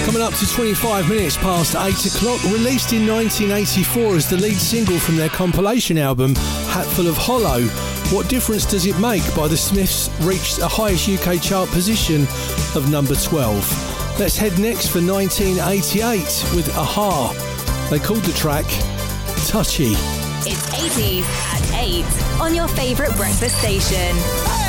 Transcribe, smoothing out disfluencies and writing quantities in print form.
Coming up to 25 minutes past 8 o'clock, released in 1984 as the lead single from their compilation album, Hatful of Hollow. What Difference Does It Make by the Smiths reached the highest UK chart position of number 12. Let's head next for 1988 with Aha. They called the track Touchy. It's 80s at 8 on your favourite breakfast station.